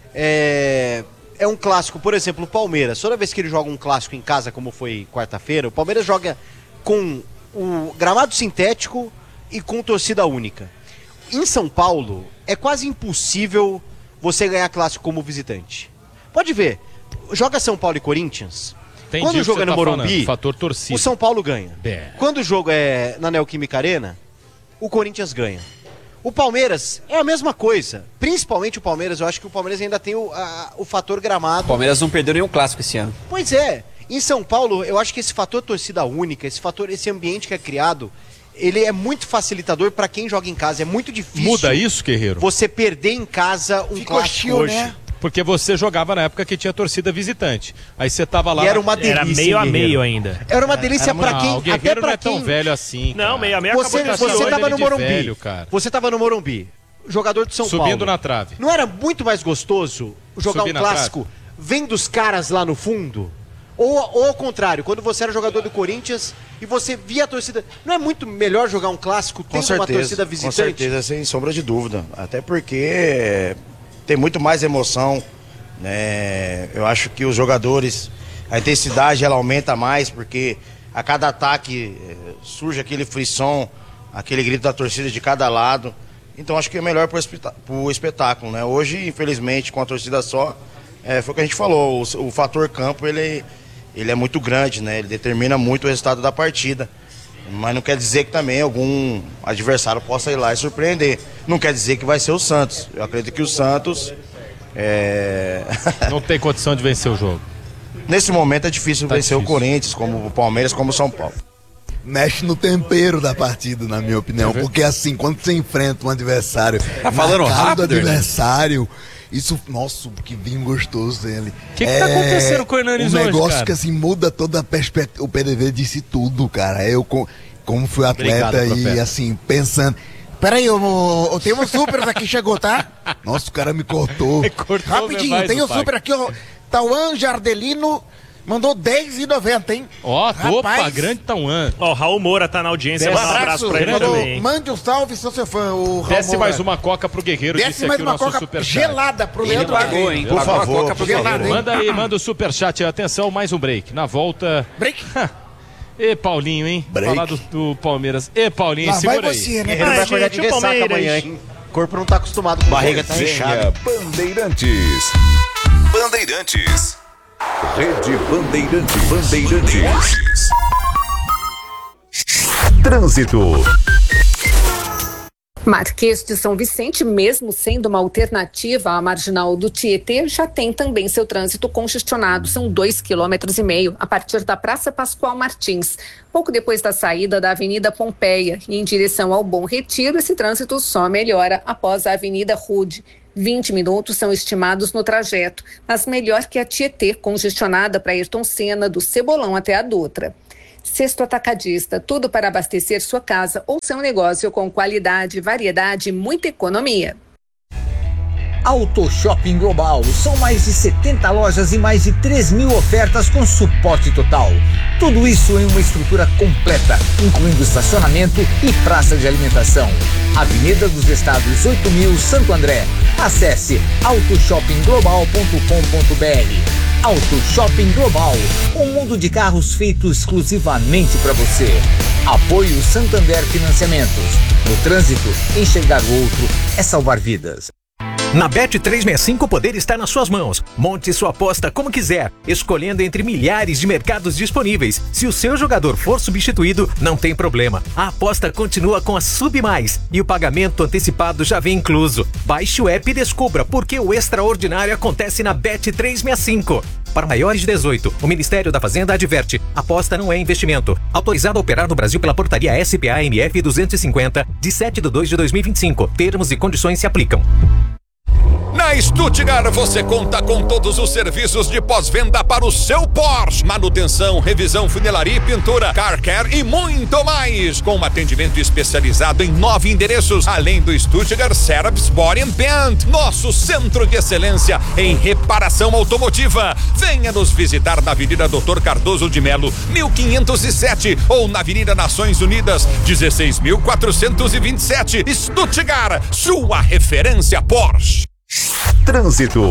é um clássico, por exemplo, o Palmeiras, toda vez que ele joga um clássico em casa, como foi quarta-feira, o Palmeiras joga com o gramado sintético e com torcida única. Em São Paulo, é quase impossível você ganhar clássico como visitante. Pode ver. Joga São Paulo e Corinthians. Quando o jogo é no Morumbi, fator torcida. o São Paulo ganha. Quando o jogo é na Neoquímica Arena, o Corinthians ganha. O Palmeiras é a mesma coisa. Principalmente o Palmeiras, eu acho que o Palmeiras ainda tem o fator gramado. O Palmeiras não perdeu nenhum clássico esse ano. Pois é. Em São Paulo, eu acho que esse fator torcida única, esse ambiente que é criado, ele é muito facilitador para quem joga em casa. É muito difícil. Muda isso, Guerreiro? Você perder em casa um clássico hoje. Né? Porque você jogava na época que tinha torcida visitante. Aí você tava lá... E era uma delícia. Era meio a meio ainda. Era uma delícia pra quem... O Guerreiro não é tão velho assim. Não, meio a meio você tava no Morumbi. Velho, cara. Você tava no Morumbi. Jogador de São Paulo. Subindo na trave. Não era muito mais gostoso jogar Subir um clássico vendo os caras lá no fundo? Ou ao contrário, quando você era jogador do Corinthians e você via a torcida... Não é muito melhor jogar um clássico tendo uma torcida visitante? Com certeza, sem sombra de dúvida. Até porque tem muito mais emoção, né? Eu acho que os jogadores, a intensidade ela aumenta mais, porque a cada ataque surge aquele frisson, aquele grito da torcida de cada lado. Então acho que é melhor pro espetáculo, né? Hoje, infelizmente, com a torcida só, foi o que a gente falou, o fator campo ele é muito grande, né? Ele determina muito o resultado da partida. Mas não quer dizer que também algum adversário possa ir lá e surpreender. Não quer dizer que vai ser o Santos. Eu acredito que o Santos... Não tem condição de vencer o jogo. Nesse momento é difícil vencer o Corinthians, como o Palmeiras, como o São Paulo. Mexe no tempero da partida, na minha opinião. Porque assim, quando você enfrenta um adversário... Tá falando rápido, do adversário... Isso, nossa, que vinho gostoso ele. O que tá acontecendo com o Hernanes hoje, Um negócio cara? que assim muda toda a perspectiva. O PDV disse tudo, cara. Eu, como fui atleta e assim, pensando. Peraí, tem um super aqui, chegou, tá? Nossa, o cara me cortou. Rapidinho, tem um super aqui, ó. Tauan Jardelino mandou R$10,90, hein? Opa, grande Tauan. Ó, o Raul Moura tá na audiência, Um manda um abraço pra ele também. Mande um salve, sou seu fã. Desce mais uma coca pro Guerreiro, Desce disse mais aqui o uma nosso coca superchat. gelada pro Leandro. Pagou, hein? Por favor, Coca pro Guerreiro. Manda aí, manda o superchat. Atenção, mais um break. Na volta... Break? E Paulinho, hein? Break. Falar do Palmeiras. E Paulinho, Lá segura vai aí. você, né? Ele vai acordar de ressaca amanhã, hein? O corpo não tá acostumado com barriga, tá fechada. Bandeirantes. Bandeirantes. Rede Bandeirantes. Trânsito. Marquês de São Vicente, mesmo sendo uma alternativa à marginal do Tietê, já tem também seu trânsito congestionado. São 2,5 km a partir da Praça Pascoal Martins. Pouco depois da saída da Avenida Pompeia e em direção ao Bom Retiro, esse trânsito só melhora após a Avenida Rude. 20 minutos são estimados no trajeto, mas melhor que a Tietê, congestionada para Ayrton Senna, do Cebolão até a Dutra. Sexto Atacadista, tudo para abastecer sua casa ou seu negócio com qualidade, variedade e muita economia. Auto Shopping Global. São mais de 70 lojas e mais de 3.000 ofertas com suporte total. Tudo isso em uma estrutura completa, incluindo estacionamento e praça de alimentação. Avenida dos Estados 8.000, Santo André. Acesse autoshoppingglobal.com.br. Auto Shopping Global, um mundo de carros feito exclusivamente para você. Apoio Santander Financiamentos. No trânsito, enxergar o outro é salvar vidas. Na Bet365 o poder está nas suas mãos. Monte sua aposta como quiser, escolhendo entre milhares de mercados disponíveis. Se o seu jogador for substituído, não tem problema. A aposta continua com a Sub Mais e o pagamento antecipado já vem incluso. Baixe o app e descubra por que o extraordinário acontece na Bet365. Para maiores de 18, o Ministério da Fazenda adverte: aposta não é investimento. Autorizado a operar no Brasil pela portaria SPA-MF 250, de 7/2/2025. Termos e condições se aplicam. Na Stuttgart você conta com todos os serviços de pós-venda para o seu Porsche. Manutenção, revisão, funilaria e pintura, car care e muito mais. Com um atendimento especializado em 9 endereços, além do Stuttgart Service Body and Paint, nosso centro de excelência em reparação automotiva. Venha nos visitar na Avenida Dr. Cardoso de Melo, 1507, ou na Avenida Nações Unidas, 16.427. Stuttgart, sua referência Porsche. Trânsito.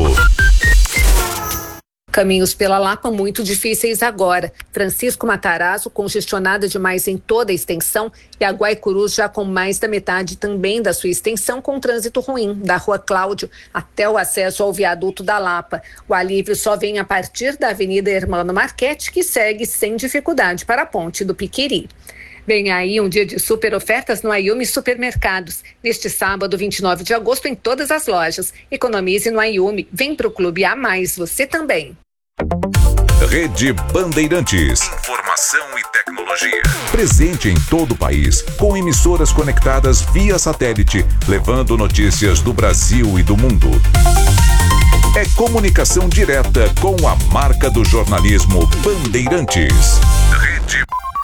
Caminhos pela Lapa muito difíceis agora. Francisco Matarazzo congestionada demais em toda a extensão e a Guaicurus já com mais da metade também da sua extensão com trânsito ruim, da Rua Cláudio até o acesso ao viaduto da Lapa. O alívio só vem a partir da Avenida Hermano Marchetti, que segue sem dificuldade para a Ponte do Piquiri. Vem aí um dia de super ofertas no Ayumi Supermercados. Neste sábado, 29 de agosto, em todas as lojas. Economize no Ayumi. Vem pro Clube A+, você também. Rede Bandeirantes. Informação e tecnologia. Presente em todo o país, com emissoras conectadas via satélite, levando notícias do Brasil e do mundo. É comunicação direta com a marca do jornalismo Bandeirantes. Rede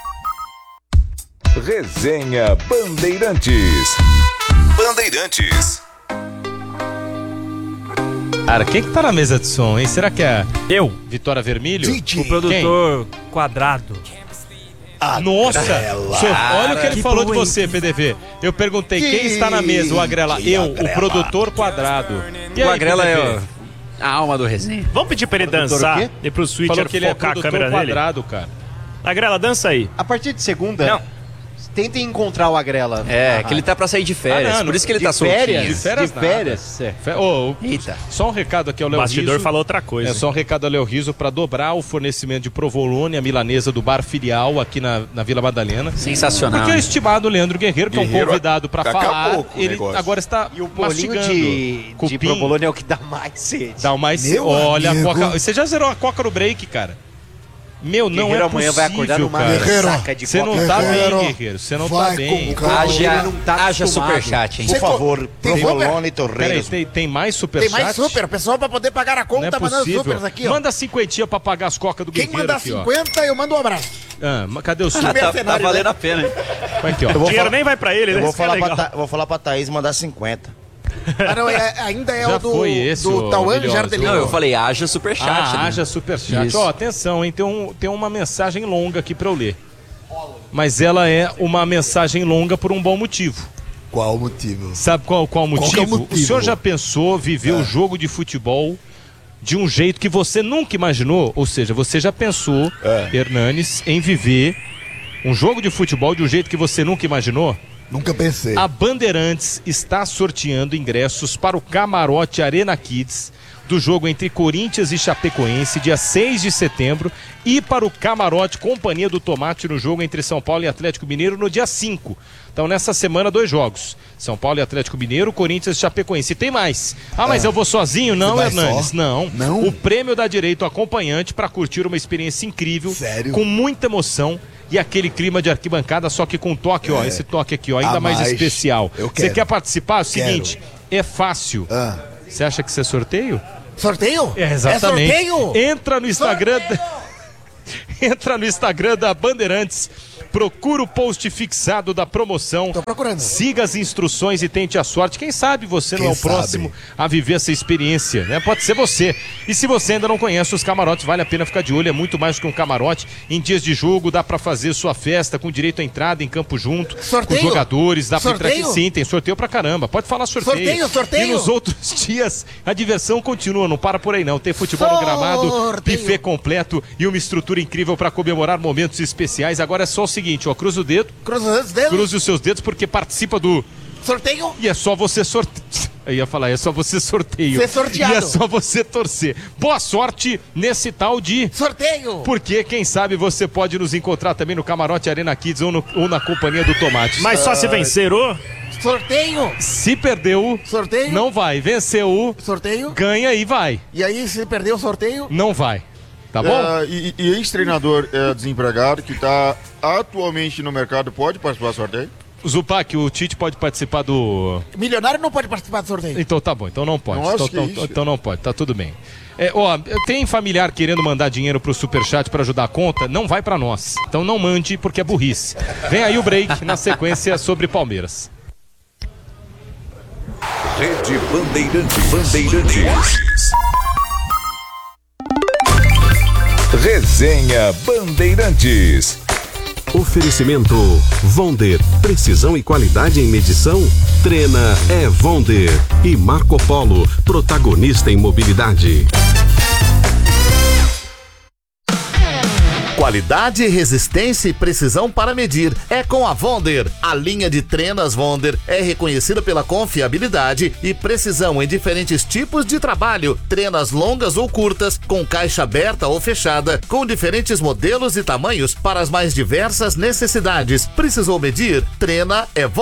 Resenha Bandeirantes. Bandeirantes. Cara, quem que tá na mesa de som, hein? Será que é eu? Vitória Vermelho? O produtor Quadrado. Nossa! Olha o que ele falou de você, PDV. Eu perguntei quem está na mesa, o Agrela. O produtor Quadrado. E aí, o Agrela é a alma do resenha. Vamos pedir pra ele dançar e pro Switcher focar a câmera Quadrado, dele? Cara. Agrela, dança aí. A partir de segunda... Tentem encontrar o Agrela. Que ele tá pra sair de férias. Por isso que ele tá soltinho. De férias? Eita. Só um recado aqui ao Léo Riso. O bastidor falou outra coisa. Só um recado ao Léo Riso para dobrar o fornecimento de provolone, a milanesa do Bar Filial aqui na Vila Madalena. Sensacional. Porque o estimado Leandro Guerreiro, que é um convidado para falar, ele agora está mastigando. De provolone é o que dá mais sede. Dá mais sede. Olha, a Coca... Você já zerou a Coca no break, cara? Meu, não é possível, amanhã vai acordar numa saca de Você não tá bem, Guerreiro. Você não tá bem. Haja superchat, hein? Por favor, provolone Torreiros. Tem mais superchat? Tem mais super, pessoal, pra poder pagar a conta, tá mandando supers aqui, ó. Manda 50 pra pagar as cocas do Guerreiro. Quem mandar 50, eu mando um abraço. Cadê o super? Tá valendo a pena, hein? Aqui, ó. O dinheiro nem vai pra ele, né? Eu vou falar pra Thaís mandar 50. Não, ainda é já o do, foi esse, do Tauan Jardelino. Não, eu falei haja superchat. Haja superchat. Ó, atenção, hein? Tem uma mensagem longa aqui pra eu ler. Mas ela é uma mensagem longa por um bom motivo. Qual motivo? Sabe qual motivo? É o motivo? O senhor já pensou viver o jogo de futebol de um jeito que você nunca imaginou? Ou seja, você já pensou, Hernanes, em viver um jogo de futebol de um jeito que você nunca imaginou? Nunca pensei. A Bandeirantes está sorteando ingressos para o Camarote Arena Kids, do jogo entre Corinthians e Chapecoense, dia 6 de setembro, e para o camarote Companhia do Tomate no jogo entre São Paulo e Atlético Mineiro no dia 5. Então nessa semana 2 jogos, São Paulo e Atlético Mineiro, Corinthians e Chapecoense. E tem mais. Mas eu vou sozinho? Não, Hernanes, não. O prêmio dá direito ao acompanhante para curtir uma experiência incrível, com muita emoção e aquele clima de arquibancada, só que com um toque, ó, esse toque aqui, ó, ainda mais especial. Você quer participar? É o seguinte, é fácil. Você acha que isso é sorteio? Sorteio? Exatamente. É sorteio? Entra no Instagram... Entra no Instagram da Bandeirantes, procura o post fixado da promoção. Tô procurando. Siga as instruções e tente a sorte. Quem sabe você não é o próximo a viver essa experiência, né? Pode ser você. E se você ainda não conhece os camarotes, vale a pena ficar de olho. É muito mais que um camarote. Em dias de jogo dá pra fazer sua festa com direito à entrada em campo junto. Sorteio? Com os jogadores. Dá pra entrar aqui. Sorteio? Sim, tem sorteio pra caramba. Pode falar sorteio. Sorteio. E nos outros dias a diversão continua. Não para por aí não. Tem futebol no gramado, buffet completo e uma estrutura incrível para comemorar momentos especiais. Agora é só o seguinte, ó, cruza o dedo. Cruze os seus dedos porque participa do sorteio. E é só você sorteio. Eu ia falar, é só você sorteio. Ser sorteado. E é só você torcer. Boa sorte nesse tal de sorteio. Porque quem sabe você pode nos encontrar também no Camarote Arena Kids ou na Companhia do Tomate. Mas só se vencer o sorteio. Se perdeu, sorteio. Não vai. Venceu, sorteio. Ganha e vai. E aí, se perdeu o sorteio? Não vai. Tá bom? E ex-treinador desempregado que está atualmente no mercado pode participar do sorteio? Zupac, o Tite pode participar do... Milionário não pode participar do sorteio. Então tá bom, então não pode. Nossa, então não pode, tá tudo bem. Tem familiar querendo mandar dinheiro pro Superchat pra ajudar a conta? Não vai pra nós. Então não mande porque é burrice. Vem aí o break, na sequência sobre Palmeiras. Rede Bandeirantes. Resenha Bandeirantes. Oferecimento Vonder, precisão e qualidade em medição? Trena é Vonder. E Marco Polo, protagonista em mobilidade. Qualidade, resistência e precisão para medir é com a Vonder. A linha de trenas Vonder é reconhecida pela confiabilidade e precisão em diferentes tipos de trabalho. Trenas longas ou curtas, com caixa aberta ou fechada, com diferentes modelos e tamanhos para as mais diversas necessidades. Precisou medir? Trena é Vonder.